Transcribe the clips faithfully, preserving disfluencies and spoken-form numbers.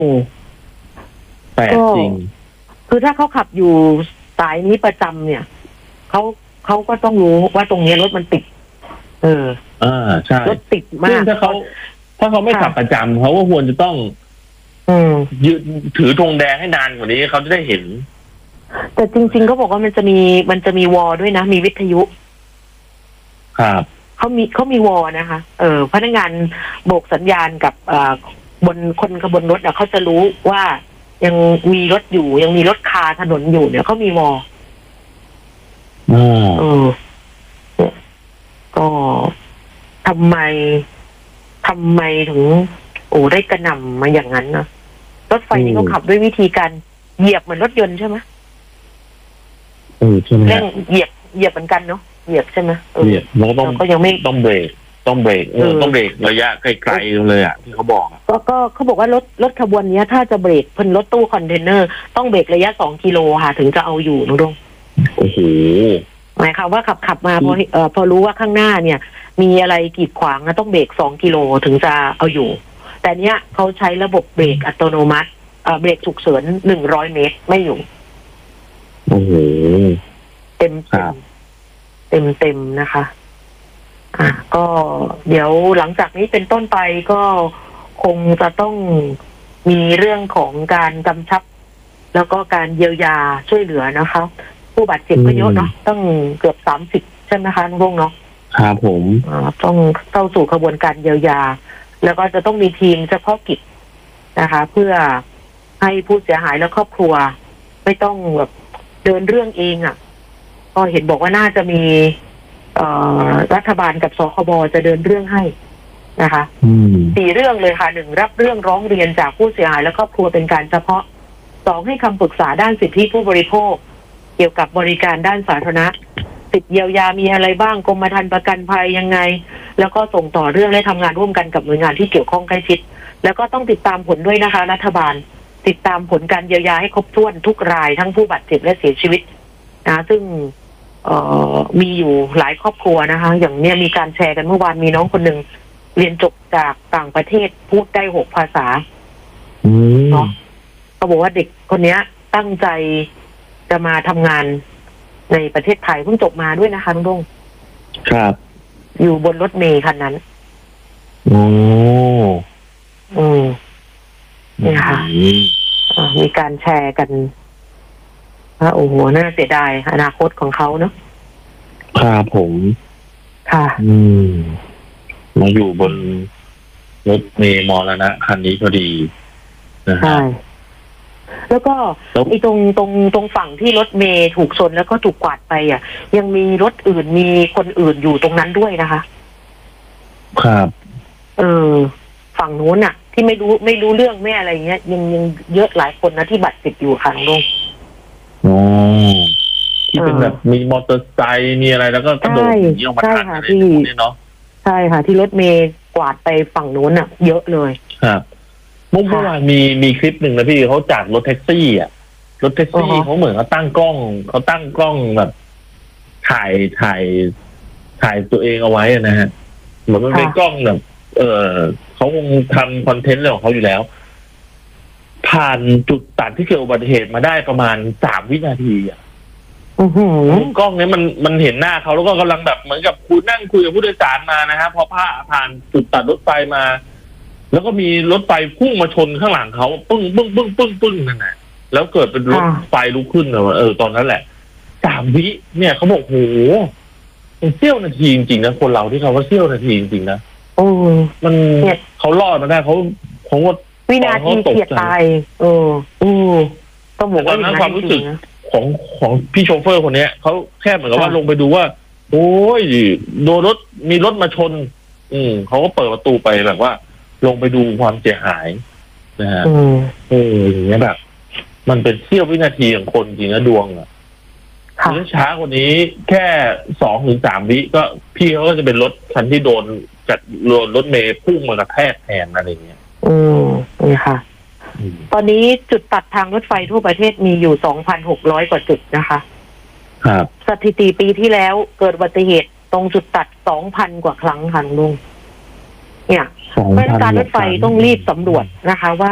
โอ้แปลกก็จริงคือถ้าเขาขับอยู่สายนี้ประจำเนี่ยเขาเขาก็ต้องรู้ว่าตรงนี้รถมันติด เอออ่าใช่รถติดซึ่งมากถ้าเขาถ้าเขาไม่ขับค่ะประจำเขาก็ควรจะต้องอืมยืนถือธงแดงให้นานกว่านี้เขาจะได้เห็นแต่จริงๆเขาบอกว่ามันจะมีมันจะมีวอลด้วยนะ มีวิทยุครับเขามีเขามีวอลนะคะ เออพนักงานโบกสัญญาณกับเอ่อบนคนขบวนรถอ่ะเขาจะรู้ว่ายังมีรถอยู่ ยังมีรถคาถนนอยู่เนี่ยเขามีวอลอ่าเออเนี่ยก็ทำไมทำไมถึง โอ้ได้กระหน่ำมาอย่างนั้นนะรถไฟนี่เขาขับด้วยวิธีการเหยียบเหมือนรถยนต์ใช่ไหมเออใช่ไหมเร่งเหยียบเหยียบเหมือนกันเนาะเหยียบใช่ไหมเออเหยียบเราต้องก็ยังไม่ต้องเบรกต้องเบรกเอเอออต้องเบรกระยะไกลๆเลยอ่ะที่เขาบอกอะก็ก็เขาบอกว่ารถรถขบวนนี้ถ้าจะเบรกเป็นรถตู้คอนเทนเนอร์ต้องเบรกระยะสองกิโลค่ะถึงจะเอาอยู่นุดงโอ้โหหมายความว่าขับขับมาพอเอ่อพอรู้ว่าข้างหน้าเนี่ย มีอะไรกีดขวางนะต้องเบรกสองกิโลถึงจะเอาอยู่ แต่เนี้ยเขาใช้ระบบเบรกอัตโนมัติเอ่อเบรกฉุกเฉินหนึ่งร้อยเมตรไม่อยู่โอ้โหเต็มครัเต็มบเต็มเต็มนะคะ อ่ะก็เดี๋ยวหลังจากนี้เป็นต้นไปก็คงจะต้องมีเรื่องของการกำชับ แล้วก็การเยียวยาช่วยเหลือนะคะ ผู้บาดเจ็บก็เยอะเนาะต้องเกือบสามสิบใช่ไหมคะน้องรุ่งเนาะครับผมอ่าต้องเข้าสู่กระบวนการเยียวยา แล้วก็จะต้องมีทีมเฉพาะกิจนะคะ เพื่อให้ผู้เสียหายและครอบครัว ไม่ต้องแบบเดินเรื่องเองอ่ะ ก็เห็นบอกว่าน่าจะมี เอ่อรัฐบาลกับสคบจะเดินเรื่องให้นะคะอืมสี่เรื่องเลยค่ะหนึ่งรับเรื่องร้องเรียนจากผู้เสียหายและครอบครัวเป็นการเฉพาะสองให้คำปรึกษาด้านสิทธิผู้บริโภค เกี่ยวกับบริการด้านสาธารณะสิทธิเยียวยามีอะไรบ้างกรมธรรม์ประกันภัยยังไง แล้วก็ส่งต่อเรื่องและทำงานร่วมกันกับหน่วยงานที่เกี่ยวข้องใกล้ชิดแล้วก็ต้องติดตามผลด้วยนะคะ รัฐบาลติดตามผลการเยียวยาให้ครบถ้วนทุกรายทั้งผู้บาดเจ็บและเสียชีวิตนะซึ่ง เอ่อมีอยู่หลายครอบครัวนะคะ อย่างเนี้ยมีการแชร์กันเมื่อวานมีน้องคนหนึ่งเรียนจบจากต่างประเทศพูดได้หกภาษาอืมเนาะเขาบอกว่าเด็กคนเนี้ย ตั้งใจจะมาทำงานในประเทศไทยเพิ่งจบมาด้วยนะคะน้องดงครับอยู่บนรถเมล์คันนั้นโอ้อืมนี่ค่ะอืมอ่ามีการแชร์กันว่าโอ้โหน่าเสียดายอนาคตของเขาเนาะครับผมค่ะอืม มาอยู่บนรถเมล์มรณะคันนี้พอดีนะฮะใช่ แล้วก็แล้วไอ้ตรงตรงตรงฝั่งที่รถเมย์ถูกชนแล้วก็ถูกกวาดไปอ่ะ ยังมีรถอื่นมีคนอื่นอยู่ตรงนั้นด้วยนะคะครับเออ ฝั่งนู้นอ่ะ ที่ไม่รู้ไม่รู้เรื่องไม่อะไรเงี้ย ยังยังเยอะหลายคนนะที่บาดเจ็บอยู่ค่ะน้องอ๋อที่เป็นแบบมีมอเตอร์ไซค์มีอะไรแล้วก็กระโดดหนีออกมาทันอะไรพวกนี้เนาะใช่ค่ะ ที่รถเมย์กวาดไปฝั่งนู้นอ่ะ เยอะเลยครับเมื่อวานมีมีคลิปหนึ่งนะพี่เขาจากรถแท็กซี่อ่ะรถแท็กซี่อ๋อเขาเหมือนเขาตั้งกล้องเขาตั้งกล้องแบบ ถ่ายถ่ายถ่ายตัวเองเอาไว้อะนะฮะเหมือนมันเป็นกล้องแบบ เออเขาคงทำคอนเทนต์อะไรของเขาอยู่แล้ว ผ่านจุดตัดที่เกิดอุบัติเหตุมาได้ประมาณสามวินาทีอ่ะอือหือกล้องเนี้ยมันมันเห็นหน้าเขาแล้วก็กำลังแบบเหมือนกับคุยนั่งคุยกับผู้โดยสารมานะฮะพอผ่าผ่านจุดตัดรถไฟมา แล้วก็มีรถไฟพุ่งมาชนข้างหลังเขาปึ้งปึ้งปึ้งปึ้งปึ้งนั่นแหละแล้วเกิดเป็นรถไฟลุกขึ้นเออตอนนั้นแหละสามวิเนี่ยเขาบอกโหมันเสี้ยวนาทีจริงๆนะคนเราที่เขาว่าเสี้ยวนาทีจริงๆนะโอ้มันเขารอดมาได้เขาเขาว่าวินาทีเฉียดตายเอออือต้องบอกว่าตอนนั้นความรู้สึกจงๆนะของของพี่โชเฟอร์คนเนี้ยเขาแค่เหมือนกับว่าค่ะลงไปดูว่า โอ้ยโดนรถมีรถมาชน อืมเขาก็เปิดประตูไปแบบว่า ลงไปดูความเสียหายนะฮะอืมเอออย่างเงี้ยแบบ มันเป็นเสี้ยววินาทีของคนจริงนะดวงอ่ะค่ะถ้าช้ากว่านี้แค่สองถึงสามวิก็พี่เขาก็จะเป็นรถคันที่โดนจัดโดนรถเมย์พุ่งมากระแทกแทนอะไรเงี้ยอืมนี่ค่ะอืมตอนนี้จุดตัดทางรถไฟทั่วประเทศมีอยู่ สองพันหกร้อย กว่าจุดนะคะครับสถิติปีที่แล้วเกิดอุบัติเหตุตรงจุดตัด สองพัน กว่าครั้งค่ะลุงเนี่ยสองเพราะฉะพันั้น นการรถไฟต้องรีบสำรวจนะคะ ว่า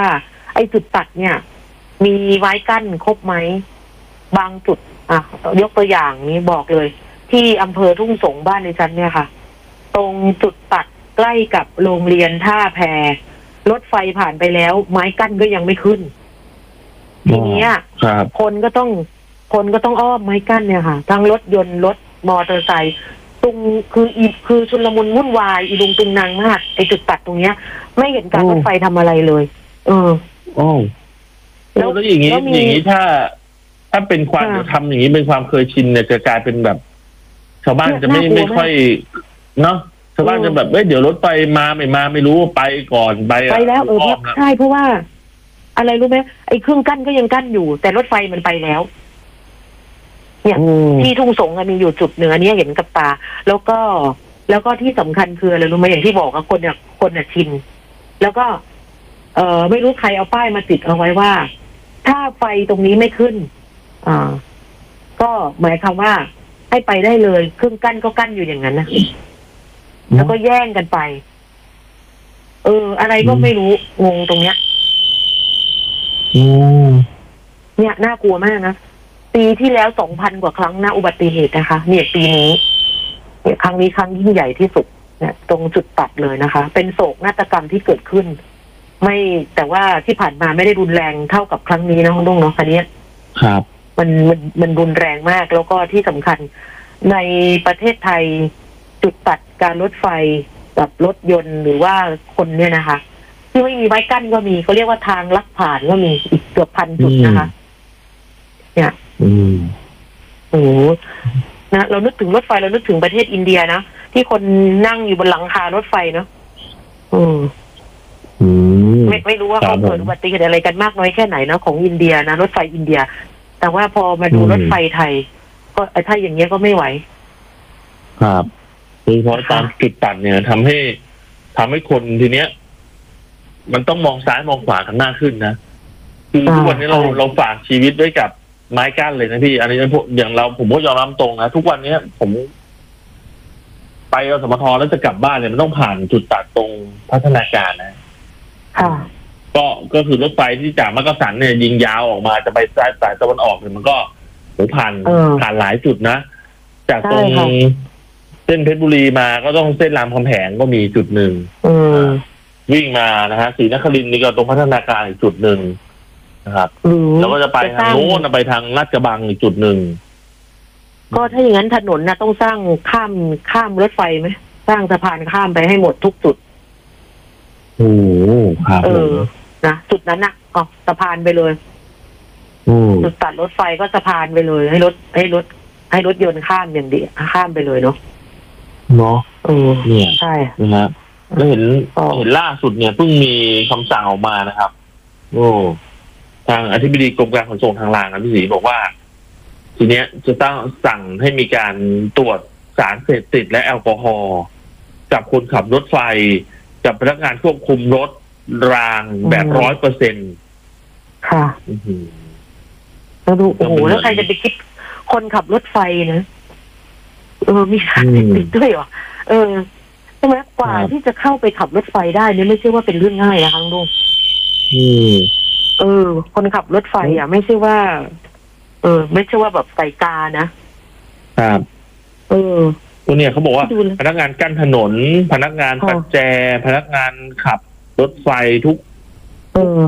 ไอ้จุดตัดเนี่ย มีไม้กั้นครบไหมบางจุดอ่ะยกตัวอย่างนี้บอกเลย ที่อำเภอทุ่งสงบ้านในฉันเนี่ยค่ะ ตรงจุดตัดใกล้กับโรงเรียนท่าแพรถไฟผ่านไปแล้ว ไม้กั้นก็ยังไม่ขึ้น ทีเนี้ยครับคนก็ต้องคนก็ต้องอ้อมไม้กั้นเนี่ยค่ะทั้งรถยนต์รถมอเตอร์ไซค์ตรงคืออีคือชุลมุนวุ่นวายอีลุงตุงนางมากไอ้จุดตัดตรงเนี้ย ไม่เห็นการรถไฟทำอะไรเลย เออโอ้แล้วแล้วอย่างนี้แล้วมีอย่างนี้ถ้า ถ้าเป็นความค่ะทำอย่างนี้เป็นความเคยชินเนี่ยจะกลายเป็นแบบ ชาวบ้านจะไม่น่ากลัวไม่ค่อยเนาะชาวบ้านเออจะแบบเอ้ยเดี๋ยวรถไฟมาไม่มาไม่รู้ไปก่อนไปไปแล้วเอออ้อมนะใช่เพราะว่า อะไรรู้ไหมไอ้เครื่องกั้นก็ยังกั้นอยู่ แต่รถไฟมันไปแล้ว เนี่ยโอ้ที่ทุ่งสงอะมีอยู่จุดเหนือเนี่ยเห็นกับตา แล้วก็แล้วก็ที่สำคัญคืออะไรรู้ไหมอย่างที่บอกอะคนเนี่ยคนเนี่ยชิน แล้วก็ เออไม่รู้ใครเอาป้ายมาติดเอาไว้ว่า ถ้าไฟตรงนี้ไม่ขึ้น อ่า ก็หมายความว่า ให้ไปได้เลยเครื่องกั้นก็กั้นอยู่อย่างนั้นนะแล้วก็แย่งกันไป เออ อะไรก็ไม่รู้งงตรงเนี้ยอืมเนี่ยน่ากลัวมากนะปีที่แล้วสองพันกว่าครั้งนะอุบัติเหตุนะคะ เนี่ยปีนี้เนี่ยครั้งนี้ครั้งยิ่งใหญ่ที่สุดเนี่ยตรงจุดตัดเลยนะคะ เป็นโศกนาฏกรรมที่เกิดขึ้น ไม่แต่ว่าที่ผ่านมาไม่ได้รุนแรงเท่ากับครั้งนี้นะคุณลุงเนาะคันนี้ยครับมันมันมันรุนแรงมากแล้วก็ที่สำคัญ ในประเทศไทยจุดตัดการรถไฟกับรถยนต์หรือว่าคนเนี่ยนะคะ ที่ไม่มีไม้กั้นก็มีเขาเรียกว่าทางลักผ่านก็มีอีกเกือบพันจุดนะคะ เนี่ยอืมโอ้โหนะเรานึกถึงรถไฟเรานึกถึงประเทศอินเดียนะที่คนนั่งอยู่บนหลังคารถไฟเนาะอืมอืมไม่ไม่รู้ว่าครัเขาบผมเกิดอุบัติเหตุอะไรกันมากน้อยแค่ไหนนะของอินเดียนะรถไฟอินเดีย แต่ว่าพอมาดูอืมรถไฟไทย ก็ไอ้ถ้าอย่างเงี้ยก็ไม่ไหวครับโดยเฉพาะตามจุดตัดเนี่ยทำให้ทำให้คนทีเนี้ย มันต้องมองซ้ายมองขวากันมากขึ้นนะคือทุกวันนี้เราใช่เราฝากชีวิตไว้กับไม้กั้นเลยนะพี่ อันนี้อย่างเราผมก็ยอมรับตรงนะทุกวันเนี้ย ผม ไปอสมทแล้วจะกลับบ้านเนี่ยมันต้องผ่านจุดตัดตรงพัฒนาการนะค่ะก็ก็คือรถไฟที่จากมักกะสันเนี่ยยิงยาวออกมาจะไปสายสายตะวันออกเนี่ยมันก็โหผ่านเออผ่านหลายจุดนะ จากตรงใช่ค่ะเส้นเพชรบุรีมาก็ต้องเส้นรามคำแหงก็มีจุดหนึ่งอืมวิ่งมานะฮะศรีนครินทร์นี่ก็ตรงพัฒนาการอีกจุดหนึ่งนะครับหรือแล้วก็จะไปทางโน้นไปทางลาดกระบังอีกจุดหนึ่งก็ถ้าอย่างนั้นถนนนะต้องสร้างข้ามข้ามรถไฟไหมสร้างสะพานข้ามไปให้หมดทุกจุดโอ้ครับเออนะจุดนั้นนะอ๋อสะพานไปเลยอืมจุดตัดรถไฟก็สะพานไปเลย ให้รถให้รถ ให้รถยนต์ข้ามอย่างเดียวข้ามไปเลยเนาะเนาะเออเนี่ยใช่นะฮะแล้วเห็นอ๋อเห็นล่าสุดเนี่ยเพิ่งมีคำสั่งออกมานะครับ โอ้ทางอธิบดีกรมการขนส่งทางรางนะพี่ศรีบอกว่า ทีเนี้ยจะต้องสั่งให้มีการตรวจสารเสพติดและแอลกอฮอล์กับคนขับรถไฟกับพนักงานควบคุมรถรางแบบร้อยเปอร์เซ็นต์ค่ะ แล้วดูโอ้โหก็เป็นแล้วใครจะไปคิดคนขับรถไฟนะเออมีสารเสพติดด้วยเหรอเออใช่ไหมกว่าครับที่จะเข้าไปขับรถไฟได้เนี่ยไม่ใช่ว่าเป็นเรื่องง่ายนะคะลุงอืมเออ คนขับรถไฟอ่ะ ไม่ใช่ว่า เออ ไม่ใช่ว่าแบบใส่กานะครับ เออตัวเนี่ยเขาบอกว่าดูเลยพนักงานกั้นถนน พนักงานค่ะปัดแจ พนักงานขับรถไฟทุกเออ